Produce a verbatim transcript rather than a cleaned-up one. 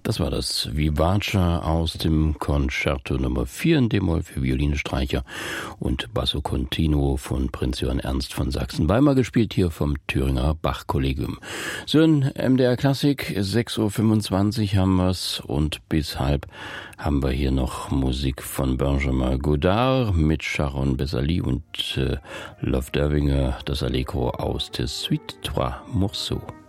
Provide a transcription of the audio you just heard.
Das war das Vivace aus dem Concerto Nummer vier in D-Moll für Violine, Streicher und Basso Continuo von Prinz Johann Ernst von Sachsen-Weimar, gespielt hier vom Thüringer Bach-Kollegium. So in M D R Klassik, sechs Uhr fünfundzwanzig haben wir's und bis halb haben wir hier noch Musik von Benjamin Godard mit Sharon Bezali und äh, Love Derwinger, das Allegro aus der Suite Trois Morceaux.